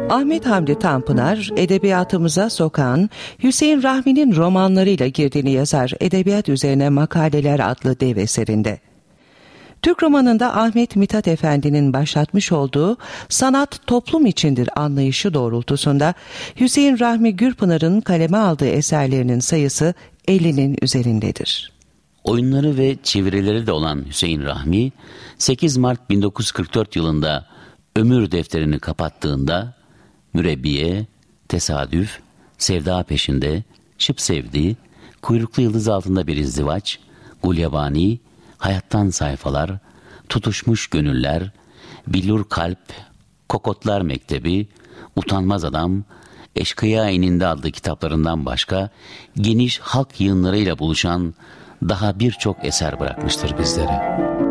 Ahmet Hamdi Tanpınar, edebiyatımıza sokan Hüseyin Rahmi'nin romanlarıyla girdiğini yazar Edebiyat Üzerine Makaleler adlı dev eserinde. Türk romanında Ahmet Mithat Efendi'nin başlatmış olduğu sanat toplum içindir anlayışı doğrultusunda Hüseyin Rahmi Gürpınar'ın kaleme aldığı eserlerinin sayısı 50'nin üzerindedir. Oyunları ve çevirileri de olan Hüseyin Rahmi, 8 Mart 1944 yılında ömür defterini kapattığında Mürebbiye, Tesadüf, Sevda Peşinde, Şıp Sevdi, Kuyruklu Yıldız Altında Bir İzdivaç, Gulyabani, Hayattan Sayfalar, Tutuşmuş Gönüller, Billur Kalp, Kokotlar Mektebi, Utanmaz Adam, Eşkıya İninde adlı kitaplarından başka geniş halk yığınlarıyla buluşan daha birçok eser bırakmıştır bizlere.